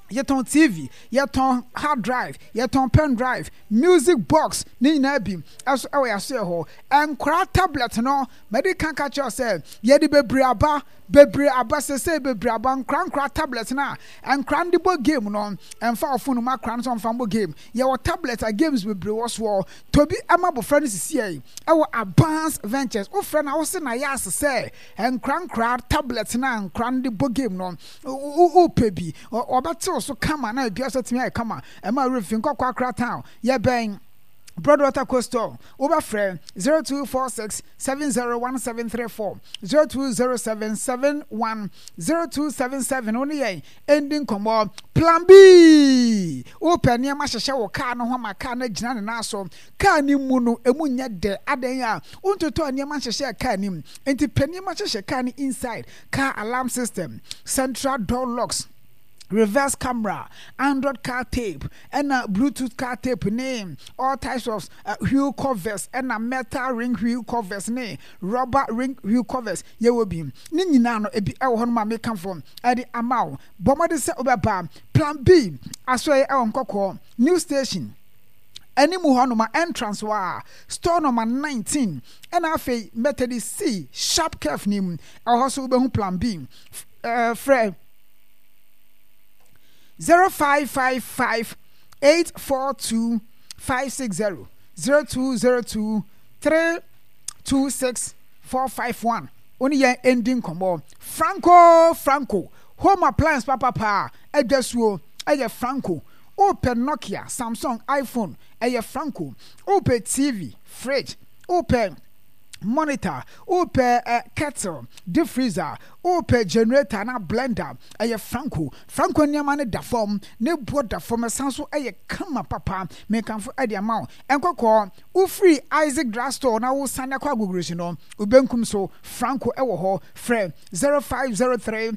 Yeton TV, yeton hard drive, yeton pen drive, music box, ni na bi. As we are say ho, and tablet no, medical catch yourself. Yedi bebre aba se bebre aba nkra tablet na, and the board game no, and for phone ma kran on fambo game. Your tablet a games bebre was war. To be amabo friends is here. Our advanced ventures. O friend I was na yas say, and kra tablet na, and the board game no. O pebi or battle. So come on, now be also to me. Come on, and my roofing Quackra town. Yeah, bang. Broadwater Coastal, over friend 0246 701734 020771 0277 only ending come plan B. Open near Masha car no homa car na jina na so car ni munu emu nya de adenya unto to near Masha car nim enti penny Masha car ni inside car alarm system central door locks reverse camera, Android car tape, and a Bluetooth car tape name, all types of wheel covers, and a metal ring wheel covers name, rubber ring wheel covers. Ye will be Nini Nano, a bit our home may come from at the amount. Bomba de set over plan B, I swear our coco, new station. Any muhanuma entrance wa store number 19 and afe method C sharp curve nim our also be plan B Fred 0555 842 560 0202 326 451. Only ye ending combo. Franco. Home appliance papa. Ejesuo. Eye Franco. Open Nokia, Samsung, iPhone. Eye Franco. Open TV, fridge. Open monitor, open kettle, deep freezer, open generator na blender. Aye Franco nyama ne da form, ne board da form sanso aye kama papa me kan fo ade amount. Enkoko u free Isaac Drugstore na wo sanya kwa gugrushi no. Ubenkum so Franco ewo ho frame 0503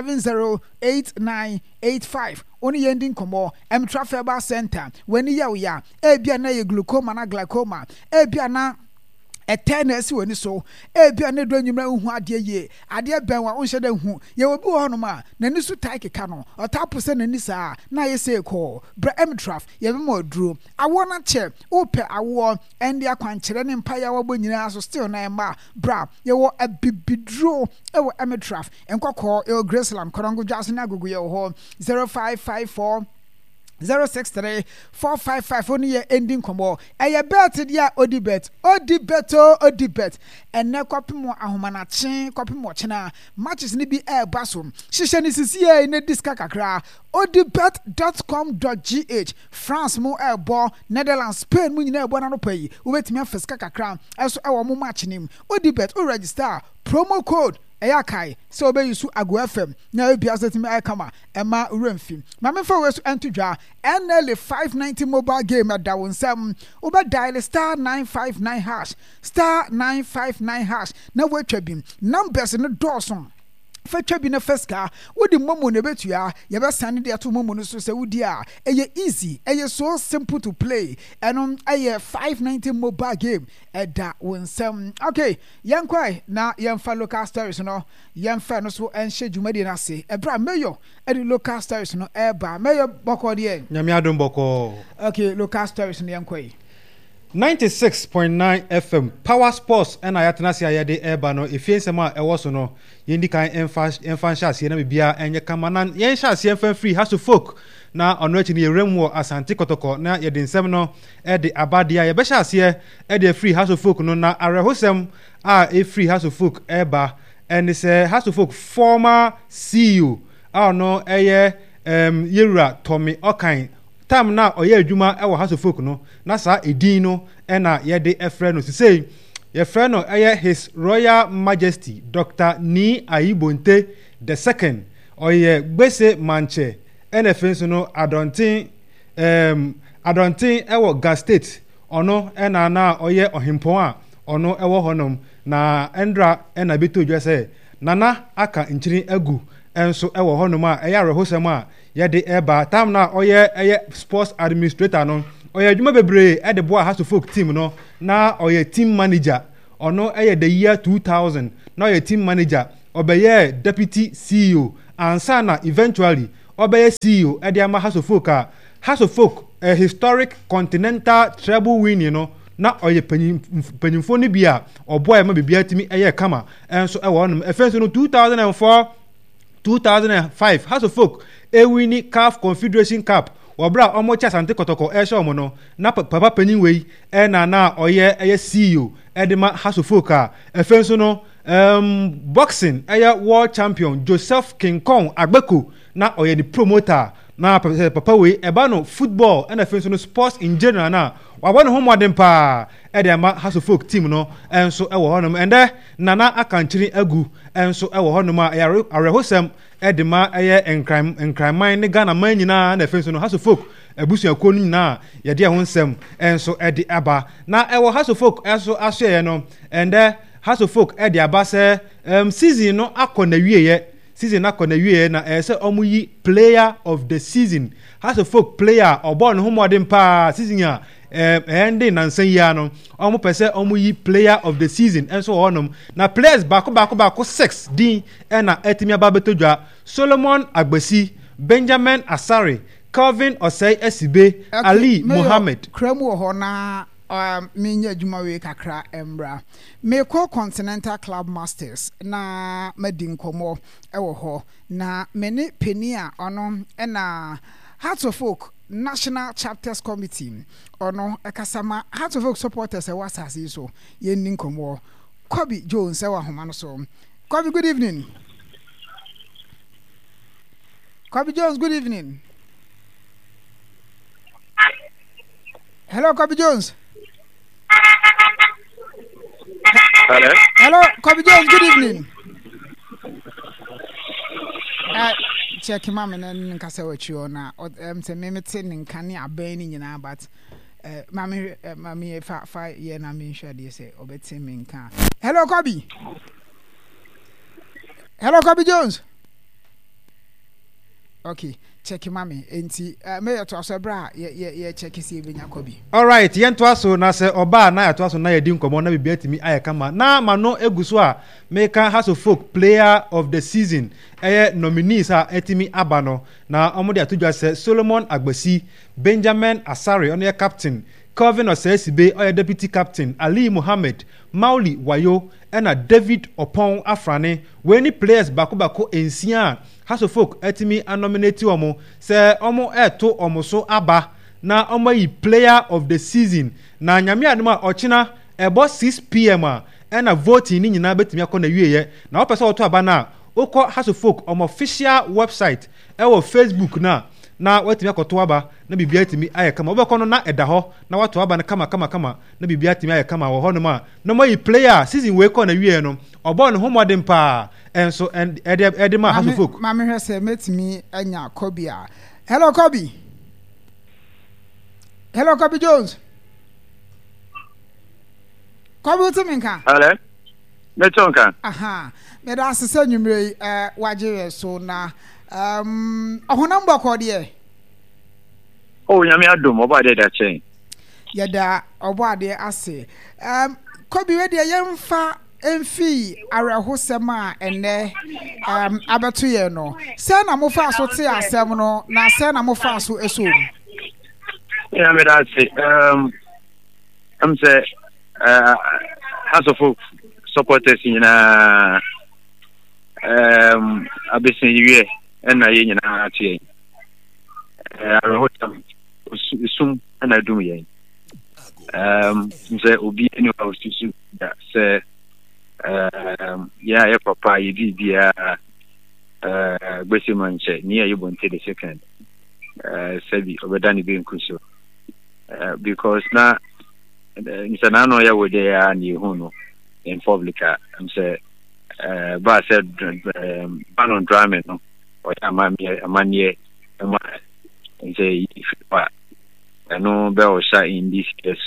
708985. Oni ending komo Traffic Center. When ya ebia na ye glaucoma na glaucoma, ebia na eterness when so ebia ne do nyumra hu ade ben wa onhye da hu ye obi ho no ma na ni su tai keka no otapo se na ni saa na ye se ko bra emtraf ye be mo duro awo na che ope awo ende akwankyere ne mpa ya wabo nyina so still na ma bra ye wo abibidro e wo emtraf enkoko e Graceland korongo jase na gugu ye ho 0554 063 455 only ye ending komo eye bet dia odibet enne kopimo ahomanache kopimo chena matches ni bi e basom hihye ni sisi e ne diska kakra odibet.com.gh France mo ebo Netherlands Spain mo nyina ebo na no payi obetimi afeska kakra eso e wo mo match nim odibet o register promo code Ayakai, so be you su Ago FM. Now be as me I come Emma Renfim. Mamma for us to draw NL 590 mobile game at Dawon 7. Uber dial star 959 hash. Star 959 hash. Now we're trebin. Numbers in the Dawson. Fetch bi na first car wodi momo ne betua ye be sane de ato momo no so se wodi a eye easy eye so simple to play enon eye 590 mobile game eda wonsam okay yankwai na yemfa local stories no yemfa no so enhye dwumadi na se ebra mayo edi local stories no eba mayo boko de nyame adom boko okay local stories no yankwai 96.9 FM Power Sports and ayatenasi ayade eba no efiensema ewo so no yendi kan enfan chance na bibia enye kamanan yen chance enfan free has to folk na ono echi ne yeremwo asante kotoko na yede nsem no e de abadia ye be chance e de free has to folk no na arehosem e free has to folk eba and say has to folk former CEO no eye Yewura Tommy Okan tam na oye adwuma e wo house of folk no na sa edin no e na ye de efre no sisei ye frɛ no eye His Royal Majesty Dr. Ni Ayibonte the second oye gbese manche NFN no adontin e wo Gas State ono e na oye ohimpon a ono e wo honom na endra e na beto dwa se nana aka nchiri agu enso e wo honom a e ya rehosem a ye de eba tam na oye sports administrator no oye adwuma bebre e de boa house of folk team no na oye team manager ono eye the year 2000 na oye team manager obeye deputy CEO ansa na eventually obeye CEO ede ama House of Folk House of Folk a historic continental treble win na oye panyimfo ni bia oboy ma bibia timi eye kama enso e wonum efenso no 2004 2005 House of Folk e wini CAF Confederation Cup wabra omo cha Asante Kotoko e show mo no na papa panyin wei e na oye eye CEO e de ma House of Folk efenso no boxing eye world champion Joseph King Kong Agbeko na oye the promoter na papa we eba no football and efenso no sports in general na wabɔ ne ho modern pa e de ama House of Folk team no enso e wo honom ende nana akankyiri agu enso e wo honom a arehosem e de ma eye enkranman ne Ghana man nyina na efenso no House of Folk abusuako no nyina ye de ho nsem enso e de aba na e wo House of Folk enso aso ye no ende House of Folk e de aba se season no akɔ na wieye season akɔ na wieye na se omuyi player of the season House of Folk player obɔ ne ho modern pa season a ending nansan ya no omo pese omo yi player of the season enso wonom na players bako 6 din na etimi ababetodwa Solomon Agbasi Benjamin Asare Calvin Osei Esibe Ali Mohammed kremu ho na menya adwuma we kakra embra me call Continental Club Masters na madin komo ewo ho na mene penia ono na Hearts of Folk National Chapters Committee ono ekasama Hearts of Folk supporters e wasase so yenni nkomo Kobe Jones e wa homa no so Kobe, good evening. Kobe Jones, good evening. Hello, Kobe Jones. Hello. Hello, Kobe Jones, good evening. Check him out and nkasa wachi na say me mete nkane aban ni nyina but mami fa ye na me hwɛ de say obeti me nka. Hello Kobe. Hello Kobe Jones. Okay, check him mami enti me to aso bra ye check si ebenya Kobe. All right, yen to aso na se oba na ya to aso na ye di nkomo na bibia timi ayekama na mano eguso a meka House of Folk player of the season nominees a etimi abano na omode atodwa se Solomon Agbasi Benjamin Asare on captain Calvin Osesibe oya deputy captain Ali Mohammed Mauli Wayo na David Opon Afrane weni players bako ensia House of Folk etimi anominate omo se omo eto omo so aba na omo yi player of the season na nyame aduma ochina ebo 6 pm na voting ni nyina betimi akọ na wieye na opese oto aba na okọ House of Folk official website ewo Facebook na watimi akoto aba na bibia timi ayekama obekọ no na eda ho na wato aba na kama na bibia timi ayekama wo ho no ma no mo yi player season we kọ na wieye no obo no ho modern pa enso ede ma House of Folk ma me hwɛ sɛ metimi anya Kobe a hello Kobe. Hello Kobe Jones. Kobe utiminka. Hello. Metonka. Aha. Me da asese nwumre wagye so na ohunam boko de. Oh, nyame adom oba de da chen. Yeda obo ade ase. Kobe we de yemfa emfi arehosem a ene abeto ye no. Se na mo fa so te asem no na se na mo fa so eso. Yeah, me da say I'm say House of Folk supporters nyina abesen yiwe na ye nyina atie arehosem sum na dum ye say obi any of susu that say yeah papa ye bibia gbese manche ni ye bonte the second sabi obedani be nkuso because na insana no ya wode ya ni hunu in public am say ba said ban on drama no o ya amanye ma say if no be o sha in this case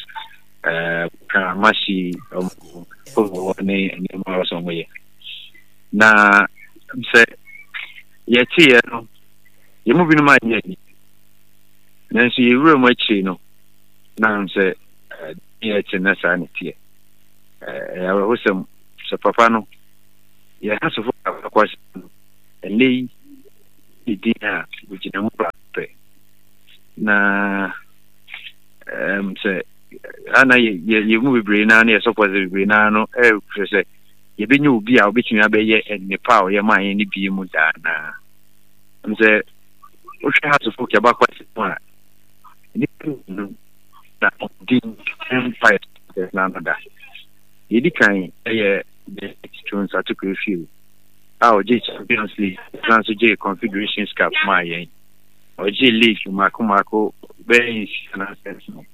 mashi ko ne ma so moye na say ye tie no ye mu binu ma nye ni nanso ye wura mu achi no na say ye chena sa ne tie ya hosem so papa no ye ha so for kwashe lei idea which is a na say ana ye move brain na na suppose brain na no say ye be nyu bi a obetimi abeye Nepal ye man ye ni bi mu da na say o hwe ha to folk ya ba kwase ma ni na din empire na no da ye di kan ye the Jones article few our Champions League France J Confederations Cup ma ye o J League mako be na sense no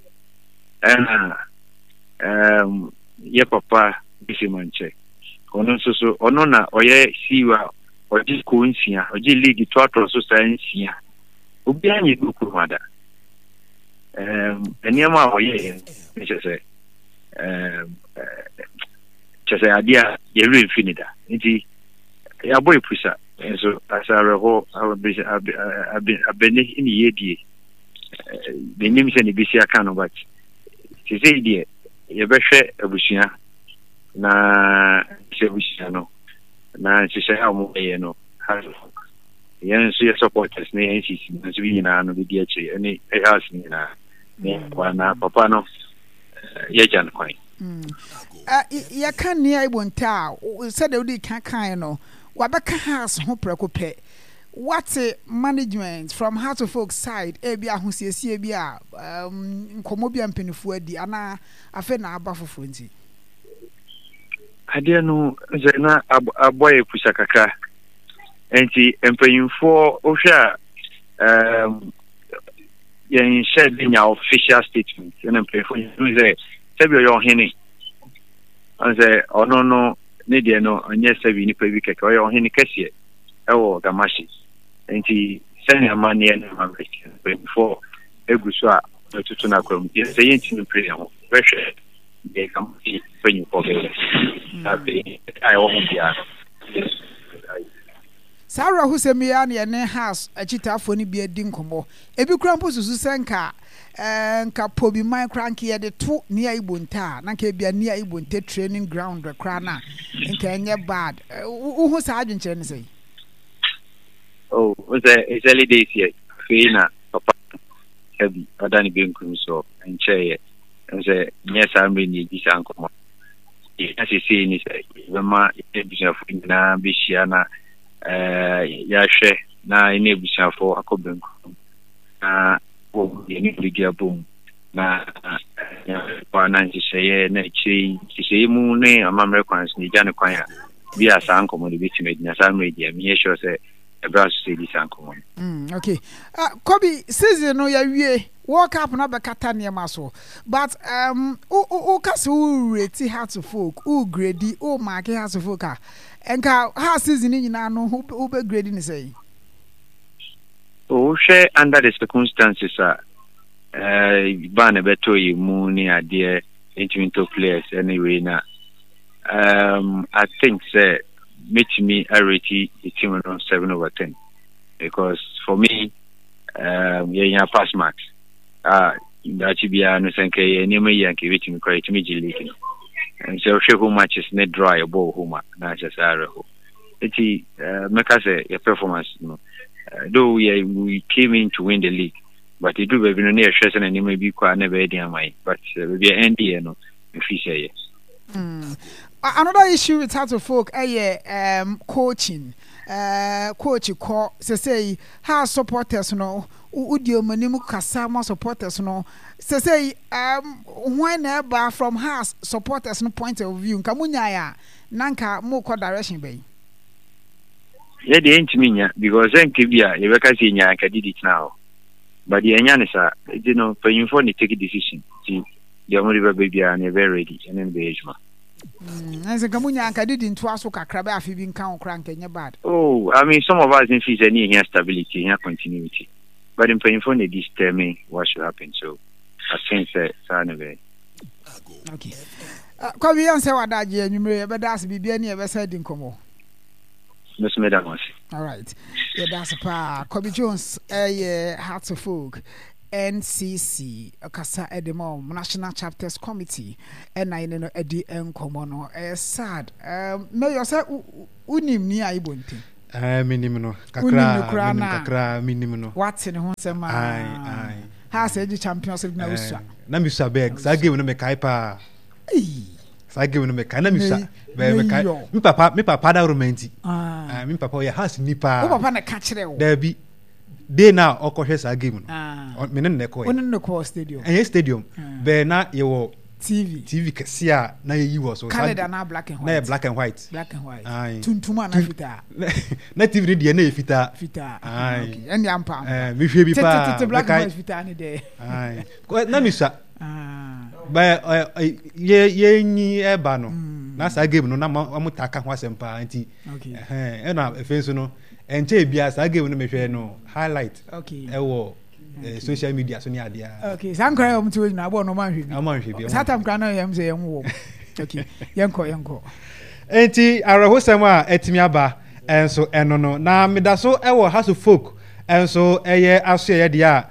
ye papa bisimanche ono so ono na oye siwa oji ko nsia oji league to so sansia obi anyi duku mada eniama oye chese adia ye refinida nti ya boy pusa so asare ho abeni ni yedie benim se ni bisia kanu but chese idie ye behwe abusua na sebusia no na chese amu ye no yen so supporters ne NCC na so bi na no bi die che ani house ni na ne kwa na papa no ye jan kwan ya kan ni aibonta said odi kan no wabeka house ho prekope what management from Heart of Folk side ebi ahosiesie bi a nkomo bi ampenifu adi ana afa na aba foforo nti ade no zena aboye pusa kaka enti empanyinfo ohwa yen share the official statement and empanyinfo say sebi yo hene anze ono no ne de no onye sebi ni pa bi keke oyo hene kese ewo gamashi enti senya mani na mabeke before eguso a tutu na kwam say enti no prayer ho pressure de kampi penyu ko be abi ai wo bia Sarah Husemia ne house achitafo ni bia di nkomo ebi krampo susu senka nka pobi man cranky ye de to nia ibonta na nka bia nia ibonta training ground rekra na nka enye bad hu sa adwenche ne sei oh it's early days here fina papa heavy adani benkum so enche nse nyesa amri ni bisa nkomo asi si ni sei bema ebisa fina bishia na ya hwe na ine bushafo akobenku na wo yeni ligia boom na ya na nsheye na chi mu ne amamre kwans ni jane kwan ya bi asa nkomo ni bitime na sa media mi sure say ebra so say this nkomo okay Kobi season no ya wie World Cup na be kata ne maso but o kase o rate Heart of Folk o grade o mark Heart of Folk enka ha season nyina no o be grade ni say o share under the circumstances ban beto yi mu ni ade into players anyway na I think say meet me I rate the team around 7/10 because for me yeah pass marks Dachibia no senke ye me yanke waiting quite me league and so who matches net dry ball homa na chasare ho eti meka say your performance no though we came in to win the league but you do be no near stress and any maybe kwa na be dey amai but we end here no if you say another issue with Heart of Folk coaching coach call say how supporters no udio manimu kasa ma supporters no say when ever from house supporters no point of view nka munya ya nanka mo ko direction be yeah the intiminya because enke bia ye beka say nya ka did it now but the nya ne sa you know when for ni take a decision see the only baby and you very ready and then be ejuma as a kamunya nka did into aso kakra be afi bi nka okra nka nya bad oh I mean some of us in fees any here stability here continuity but in painful they determine what should happen so I think say okay ko bi yan say wadaje anwumre be das bibia ne be say din komo Miss Medamos all right yeah that's pa Kobe Jones Heart of Folk NCC akasa edemo National Chapters Committee and I no edi enkomo no sad may you say unim ni aibonti minimum kakra minimum what's in home some has a Champions League now na mi sa beg sa game no me kai pa sa game no me kai na mi sa be kai mi papa da romanti mi papa ya has ni pa o papa na ka kire wo da bi dey na okohwe sa game no me ne ko e no ko stadium stadium be na ye wo TV kesia na ye yi wo so Canada na black and white na black and white tuntuma na fita na TV dey na fita okay and yampa mi hwe bi pa black and white fita ni dey na mi sa ba ye nyi e ba no na sa game no na mo taka ho asempa anti e na efenso no enche bia sa game no me hwe no highlight e wo social media so ni adia okay san kra yo mtu na bo no man hwe bi satam kra na yam se yam wo okay yenko enti arahosem a etimi aba enso eno no na medaso e wo House of Folk enso eye aso ye dia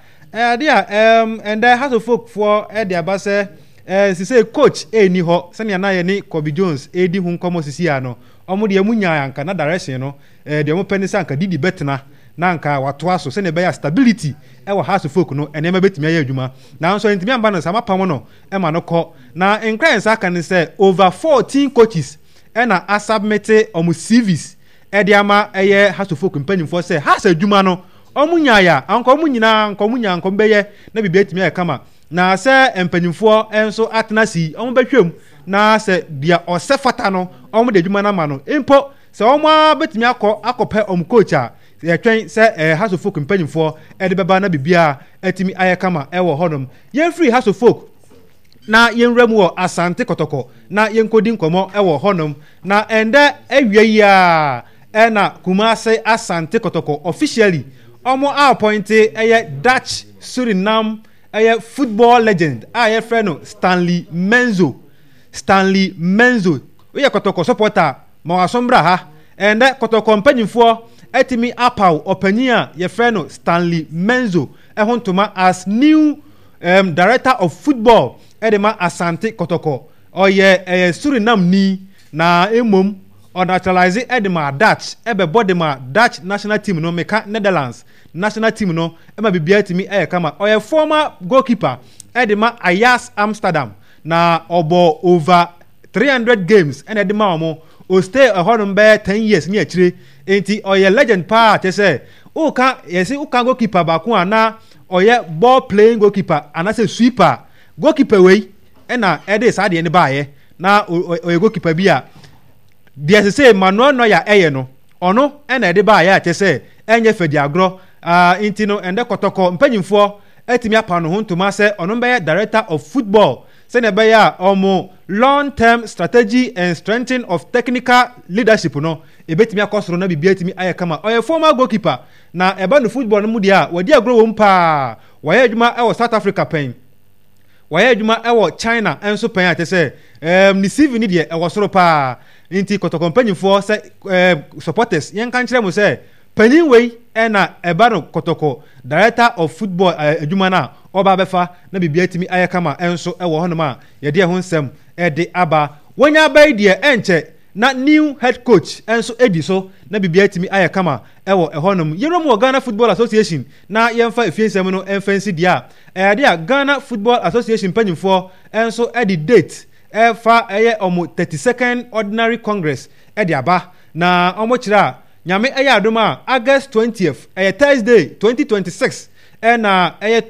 and House of Folk for e dia ba se say coach ni ho se na ye ni Kobe Jones edi hu nkomo sisi ano omo de amunya anka na direction no de omo penisa anka didi betena na nka wato aso se ne be ya stability e wo House of Folk no ene ma betimi ya adwuma na nso ntimi amba no sama pam no e ma no ko na increase aka ne say over 14 coaches na asubmit omo CVs e de ama eye House of Folk mpanimfo say House adwuma no omunya ya anka omunyina anka omunya anka mbeye na bibia etimi ya kama na se empanimfo enso atenasi omo behwem na se dia osefata no omo de adwuma na ma no impo se omo betimi akopɛ omo coach a yɛtwɛn sɛ House of Folk mpanimfo de bɛba na bibia atimi ayɛ kama ɛwɔ hɔnom yɛn free House of Folk na yɛn wura mu wɔ Asante Kotoko na yɛn kodi nkɔmɔ ɛwɔ hɔnom na ɛndɛ awia yi a ɛna Kumase Asante Kotoko officially ɔmo appointe ɛyɛ Dutch Suriname ɛyɛ football legend a yɛfrɛ no Stanley Menzo oyɛ Kotoko supporter ma wasombra ha ɛndɛ Kotoko mpanimfo etimi apaw opanyin a yɛfrɛ no Stanley Menzo ɛhontoma as new director of football edema Asante Kotoko ɔyɛ Suriname ni na emom ɔnaturalize edema Dutch ɛbɛbɔ dema Dutch national team no meka Netherlands national team no ɛma bibia timi ɛyɛ kama ɔyɛ former goalkeeper edema Ajax Amsterdam na ɔbɔ over 300 games ɛna edema ɔmo o stay a hɔnom bɛyɛ 10 years ni akyire enti ɔyɛ legend pa te sɛ uka goalkeeper baako ana ɔyɛ ball playing goalkeeper ana sɛ sweeper goalkeeper wei ɛna ɛde saa deɛ ne baayɛ na ɔyɛ goalkeeper bi a deɛ sɛ Manuel Neuer ɛyɛ no ɔno ɛna ɛde baayɛ te sɛ ɛnyɛ fɛdi agorɔ enti no ɛndɛ Kotoko mpanyimfoɔ ɛtumi apa no ho ntoma sɛ ɔno bɛyɛ director of football sɛnɛ bɛyɛ a ɔmo long term strategy and strengthening of technical leadership no ebetimi akɔsoro na bibia timi ayɛ kama ɔyɛ former goalkeeper na ɛba no football no mu dia a wɔdi agorɔ wɔm paa wɔyɛ adwuma ɛwɔ South Africa pɛn wɔyɛ adwuma ɛwɔ China ɛnso pɛn ate sɛ ne CV ni deɛ ɛwɔ soro paa nti Kotoko mpanyimfoɔ sɛ supporters yɛn ka nkyerɛ mo sɛ panyin wei ɛna ɛba no Kotoko director of football adwuma na ɔba bɛfa na bibia timi ayɛ kama ɛnso ɛwɔ hɔnom a yɛde ɛho nsɛm ɛde aba wɔnya abai deɛ ɛnkyɛ na new head coach enso edi so na bibia timi ayɛ kama ɛwɔ ɛhɔnom yɛrɛ mu Ghana Football Association na yɛmfa efiensɛm no ɛmfansi dia ɛyade a Ghana Football Association panyimfoɔ enso ɛdi date ɛfa ɛyɛ ɔmo 32nd ordinary congress ɛdi aba na ɔmo kyerɛ nyame ɛyɛ adom a August 20th ɛyɛ Thursday 2026 ɛna ɛyɛ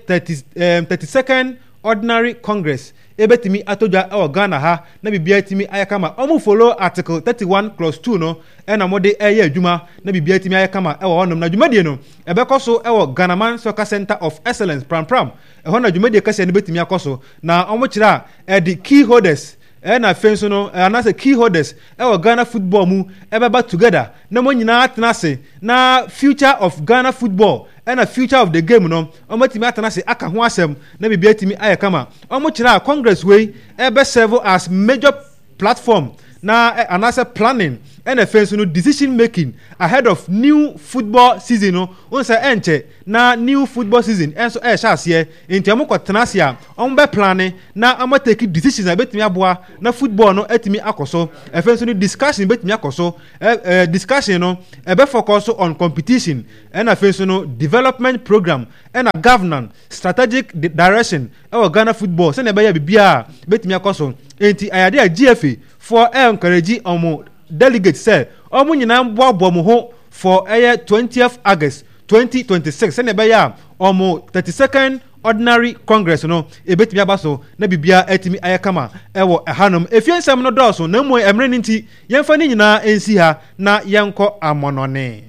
32nd ordinary congress ebetimi atodwa ɛwɔ Ghana ha na bibia timi ayɛ kama ɔmo follow article 31 clause 2 no ɛna mode ɛyɛ adwuma na bibia timi ayɛ kama ɛwɔ hɔnom na dwumadie no ɛbɛkɔ so ɛwɔ Ghanaman Soccer Center of Excellence pram ɛhɔ na dwumadie kɛse no betimi akɔ so na ɔmo kyerɛ ɛde key holders ɛna fenso no anase key holders ɛwɔ Ghana football mu ɛbɛba together na mo nyinaa atena ase na future of Ghana football ɛna future of the game no ɔmo timi atena ase aka ho asɛm na bibia timi ayɛ kama ɔmo kyerɛ congress wei ɛbɛ serve as major platform na anase planning and afei no decision making ahead of new football season no on say enche na new football season enso sha ase enti amko tenase a on be planning na am take decisions na betimi aboa na football no atimi akoso afei no discussion betimi akoso discussion no be focus on competition and afei no development program and a governance strategic direction e Ghana football se na be ya bibia betimi akoso enti ayade a GFA for encourage delegates say omo nyina boabo mo ho for 20th August 2026 se na be ya omo 32nd ordinary congress no ebetimi abaso na bibia etimi ayekama ewo ehanom efiensam no dɔɔso na mo emre nti yemfa ni nyina ensi ha na yenko amonone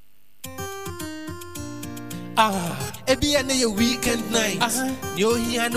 ebi ene ye weekend night yo here